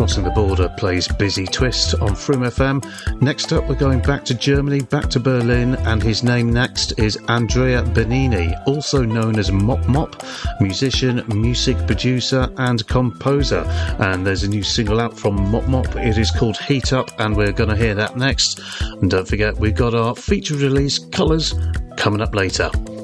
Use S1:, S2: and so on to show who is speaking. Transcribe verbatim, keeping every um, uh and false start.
S1: Crossing the Border plays Busy Twist on Froome F M. Next up, we're going back to Germany, back to Berlin, and his name next is Andrea Bernini, also known as Mop Mop, musician, music producer, and composer. And there's a new single out from Mop Mop. It is called Heat Up, and we're going to hear that next. And don't forget, we've got our feature release, Colours, coming up later.